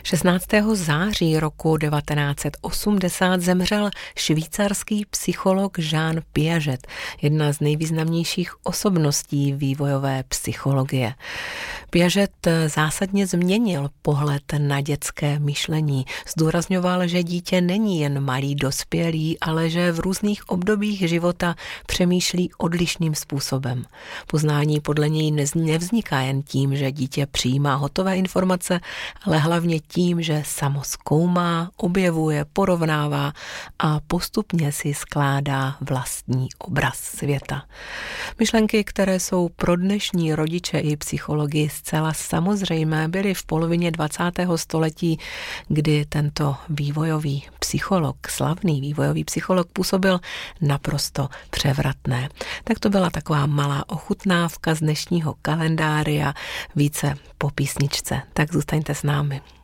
16. září roku 1980 zemřel švýcarský psycholog Jean Piaget, jedna z nejvýznamnějších osobností vývojové psychologie. Piaget zásadně změnil pohled na dětské myšlení. Zdůrazňoval, že dítě není jen malý dospělý, ale že v různých obdobích života přemýšlí odlišným způsobem. Poznání podle něj nevzniká jen tím, že dítě přijímá hotové informace, ale hlavně tím, že samo zkoumá, objevuje, porovnává a postupně si skládá vlastní obraz světa. Myšlenky, které jsou pro dnešní rodiče i psychologii zcela samozřejmé, byly v polovině 20. století, kdy tento vývojový psycholog, slavný vývojový psycholog, působil naprosto převratné. Tak to byla taková malá ochutnávka z dnešního kalendáře a více po písničce. Tak zůstaňte s námi.